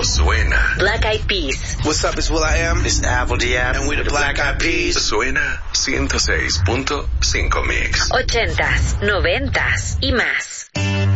Suena. Black Eyed Peas. What's up, it's will.i.am. It's Apple Diab. And we're the Black Eyed Peas. Suena 106.5 Mix. 80s, 90s y más.